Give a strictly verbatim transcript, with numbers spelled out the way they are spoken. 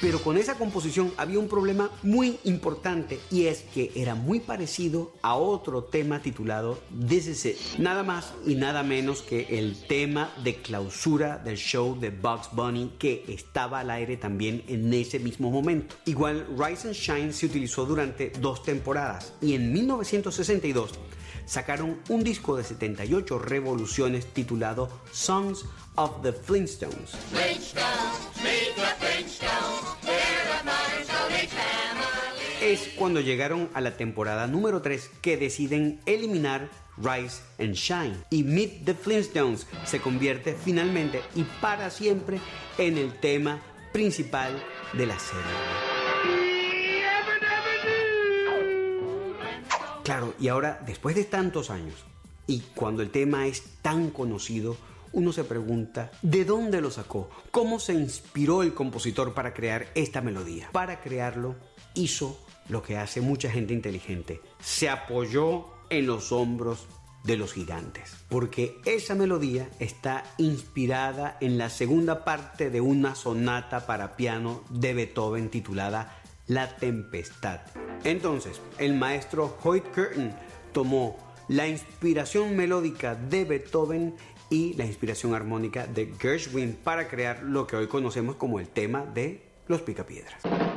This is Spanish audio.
Pero con esa composición había un problema muy importante, y es que era muy parecido a otro tema titulado This Is It. Nada más y nada menos que el tema de clausura del show de Bugs Bunny, que estaba al aire también en ese mismo momento. Igual Rise and Shine se utilizó durante dos temporadas, y en mil novecientos sesenta y dos sacaron un disco de setenta y ocho revoluciones titulado Songs of the Flintstones. Flintstones, meet the Flintstones, they're the Marshall family. Es cuando llegaron a la temporada número tres que deciden eliminar Rise and Shine, y Meet the Flintstones se convierte finalmente y para siempre en el tema principal de la serie. Claro, y ahora, después de tantos años, y cuando el tema es tan conocido, uno se pregunta, ¿de dónde lo sacó? ¿Cómo se inspiró el compositor para crear esta melodía? Para crearlo, hizo lo que hace mucha gente inteligente. Se apoyó en los hombros de los gigantes. Porque esa melodía está inspirada en la segunda parte de una sonata para piano de Beethoven titulada La Tempestad. Entonces, el maestro Hoyt Curtin tomó la inspiración melódica de Beethoven y la inspiración armónica de Gershwin para crear lo que hoy conocemos como el tema de Los Picapiedras.